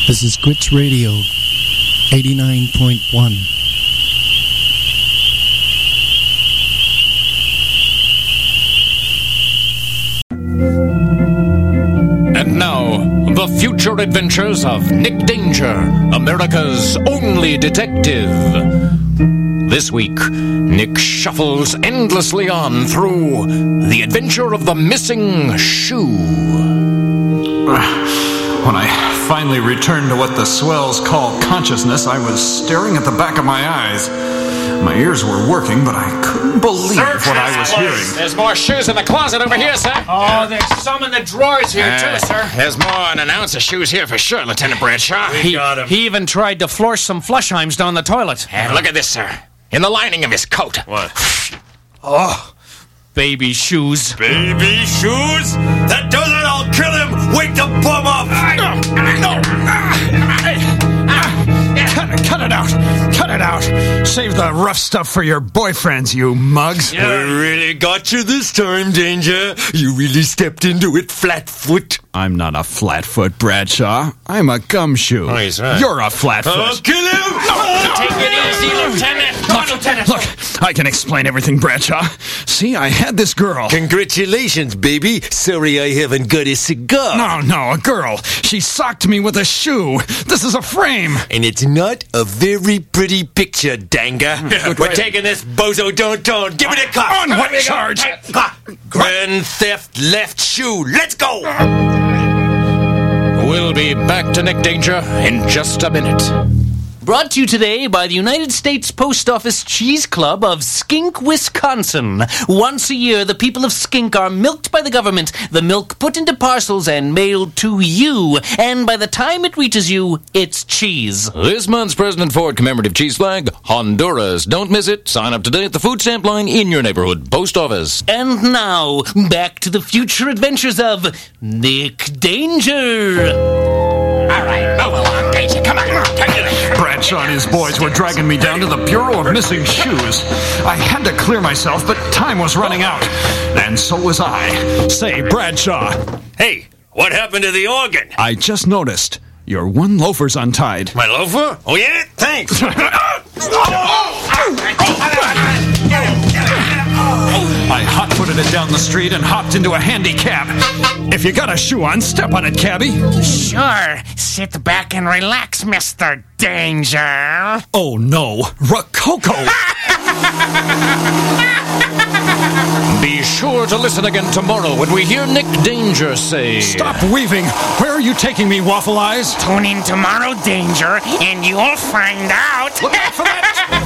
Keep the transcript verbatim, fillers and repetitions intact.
This is Grits Radio, eighty-nine point one. And now, the future adventures of Nick Danger, America's only detective. This week, Nick shuffles endlessly on through the adventure of the missing shoe. When I finally returned to what the swells call consciousness, I was staring at the back of my eyes. My ears were working, but I couldn't believe Search what I was hearing. There's more shoes in the closet over here, sir. Oh, there's some in the drawers here, Uh, too, sir. There's more than an ounce of shoes here for sure, Lieutenant Bradshaw. He, he even tried to flush some Flushheims down the toilet. And look at this, sir. In the lining of his coat. What? Oh, baby shoes. Baby shoes? That does it, I'll kill him! Wake the bum up! Cut, cut it out! Cut it out! Save the rough stuff for your boyfriends, you mugs. We really got you this time, Danger. You really stepped into it flat-foot. I'm not a flatfoot, Bradshaw. I'm a gumshoe. Oh, he's right. You're a flatfoot. I'll kill him! Take it easy, Lieutenant. Come on, Lieutenant. Look, I can explain everything, Bradshaw. See, I had this girl. Congratulations, baby. Sorry I haven't got a cigar. No, no, a girl. She socked me with a shoe. This is a frame. And it's not a very pretty picture, Danga. good We're right. taking this bozo don't-don't. Give me the cup. On what charge? Grand theft left shoe. Let's go. We'll be back to Nick Danger in just a minute. Brought to you today by the United States Post Office Cheese Club of Skink, Wisconsin. Once a year, the people of Skink are milked by the government, the milk put into parcels and mailed to you. And by the time it reaches you, it's cheese. This month's President Ford commemorative cheese flag, Honduras. Don't miss it. Sign up today at the food stamp line in your neighborhood post office. And now, back to the future adventures of Nick Danger. All right, move along, Danger. Come on, take it. Bradshaw and his boys were dragging me down to the Bureau of Missing Shoes. I had to clear myself, but time was running out. And so was I. Say, Bradshaw. Hey, what happened to the organ? I just noticed. Your one loafer's untied. My loafer? Oh, yeah? Thanks. I hot-footed it down the street and hopped into a handicap. If you got a shoe on, step on it, cabbie. Sure. Sit back and relax, Mister Danger. Oh, no. Rococo. Be sure to listen again tomorrow when we hear Nick Danger say... Stop weaving. Where are you taking me, Waffle Eyes? Tune in tomorrow, Danger, and you'll find out. Look out for that